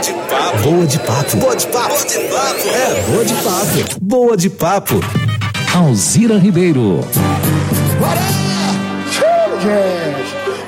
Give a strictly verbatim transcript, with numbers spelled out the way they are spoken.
de papo. Boa de papo. Boa de papo. Boa de papo. É, boa de papo. Boa de papo. Alzira Ribeiro. Bora! Gente!